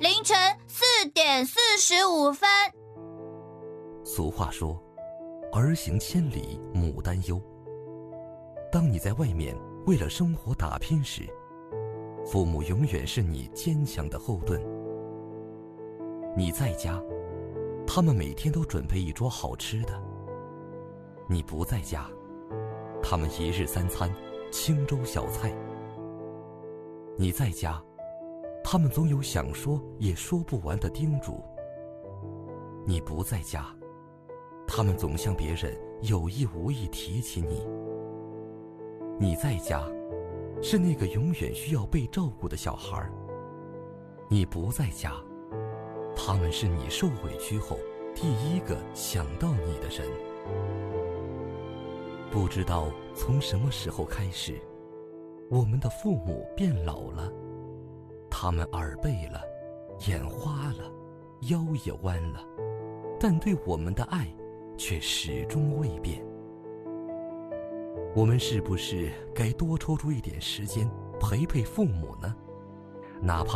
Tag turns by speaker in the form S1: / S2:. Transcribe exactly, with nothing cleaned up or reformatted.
S1: 凌晨四点四十五分。
S2: 俗话说，儿行千里母担忧。当你在外面为了生活打拼时，父母永远是你坚强的后盾。你在家，他们每天都准备一桌好吃的；你不在家，他们一日三餐清粥小菜。你在家，他们总有想说也说不完的叮嘱；你不在家，他们总向别人有意无意提起你。你在家，是那个永远需要被照顾的小孩；你不在家，他们是你受委屈后第一个想到你的人。不知道从什么时候开始，我们的父母变老了，他们耳背了，眼花了，腰也弯了，但对我们的爱却始终未变。我们是不是该多抽出一点时间陪陪父母呢？哪怕